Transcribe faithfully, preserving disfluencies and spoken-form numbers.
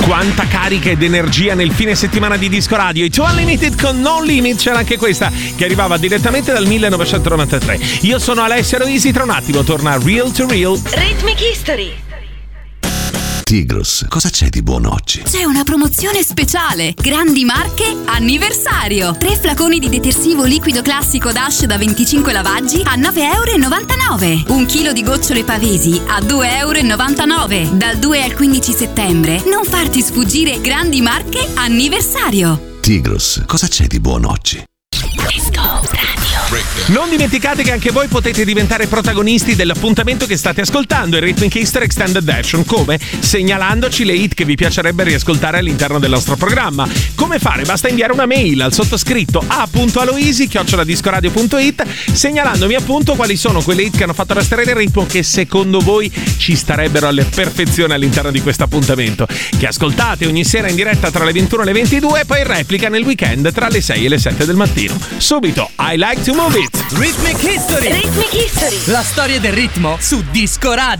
quanta carica ed energia nel fine settimana di Disco Radio. I Two Unlimited con No Limit, c'era anche questa che arrivava direttamente dal millenovecentonovantatré. Io sono Alessio Aloisi, tra un attimo torna Real to Real Rhythmic History. Tigros, cosa c'è di buono oggi? C'è una promozione speciale. Grandi marche, anniversario. Tre flaconi di detersivo liquido classico Dash da venticinque lavaggi a nove e novantanove euro. Un chilo di gocciole Pavesi a due e novantanove euro. Dal due al quindici settembre. Non farti sfuggire grandi marche, anniversario. Tigros, cosa c'è di buono oggi? Disco Radio. Non dimenticate che anche voi potete diventare protagonisti dell'appuntamento che state ascoltando, il Rhythmic History Extended Edition. Come? Segnalandoci le hit che vi piacerebbe riascoltare all'interno del nostro programma. Come fare? Basta inviare una mail al sottoscritto a punto aloisi chiocciola discoradio punto it segnalandomi appunto quali sono quelle hit che hanno fatto restare il ritmo che secondo voi ci starebbero alla perfezione all'interno di questo appuntamento, che ascoltate ogni sera in diretta tra le ventuno e le ventidue e poi in replica nel weekend tra le sei e le sette del mattino. Subito, I Like to Move It. Rhythmic History. Rhythmic History. La storia del ritmo su Disco Radio.